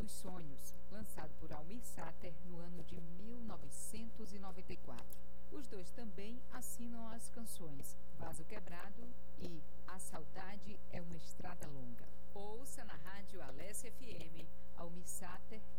dos Sonhos, lançado por Almir Sater no ano de 1994. Os dois também assinam as canções Vaso Quebrado e A Saudade é uma Estrada Longa. Ouça na rádio Alessia FM, Almir Sater